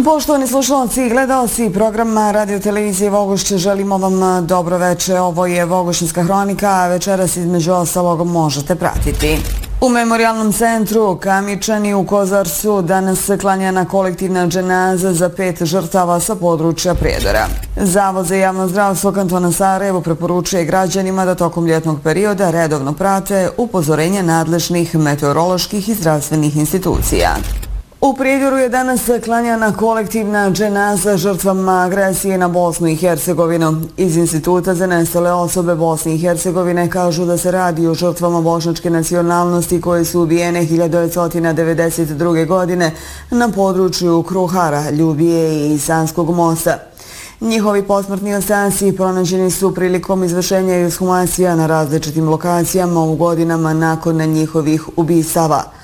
Poštovani slušalci i gledalci programa Radio Televizije Vogošće, želimo vam dobro veče. Ovo je Vogošćanska hronika, a večeras između ostalog možete pratiti. U Memorijalnom centru Kamičani u Kozarcu danas se klanjana kolektivna dženaza za 5 žrtava sa područja Prijedora. Zavod za javno zdravstvo kantona Sarajevo preporučuje građanima da tokom ljetnog perioda redovno prate upozorenja nadležnih meteoroloških i zdravstvenih institucija. U Prijedoru je danas klanjana kolektivna dženaza žrtvama agresije na Bosnu i Hercegovinu. Iz Instituta za nestale osobe Bosne i Hercegovine kažu da se radi o žrtvama bošnjačke nacionalnosti koje su ubijene 1992. godine na području Kruhara, Ljubije i Sanskog mosta. Njihovi posmrtni ostaci pronađeni su prilikom izvršenja ekshumacija na različitim lokacijama u godinama nakon njihovih ubistava.